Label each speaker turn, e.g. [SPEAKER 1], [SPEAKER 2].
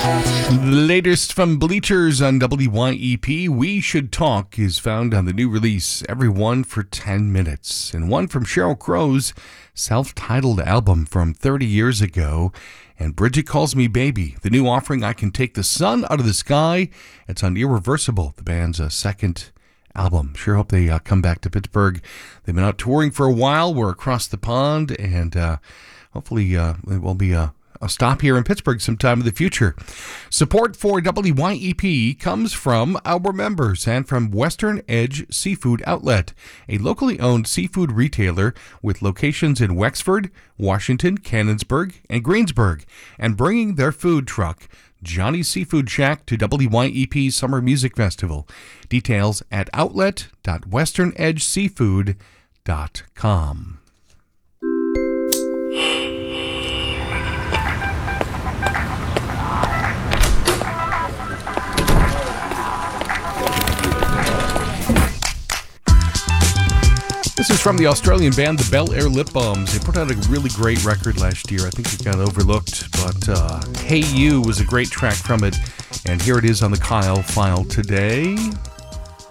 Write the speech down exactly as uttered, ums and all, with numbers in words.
[SPEAKER 1] The latest from Bleachers on W Y E P, We Should Talk, is found on the new release, Everyone for ten minutes, and one from Sheryl Crow's self-titled album from thirty years ago, and Bridget Calls Me Baby, the new offering, I Can Take the Sun Out of the Sky. It's on Irreversible, the band's uh, second album. Sure hope they uh, come back to Pittsburgh. They've been out touring for a while. We're across the pond, and uh, hopefully uh, it will be a A stop here in Pittsburgh sometime in the future. Support for W Y E P comes from our members and from Western Edge Seafood Outlet, a locally owned seafood retailer with locations in Wexford, Washington, Canonsburg, and Greensburg, and bringing their food truck, Johnny's Seafood Shack, to W Y E P's Summer Music Festival. Details at outlet dot western edge seafood dot com. This is from the Australian band, the Bel Air Lip Bombs. They put out a really great record last year. I think it got overlooked, but uh, Hey You was a great track from it. And here it is on the Kyle File today.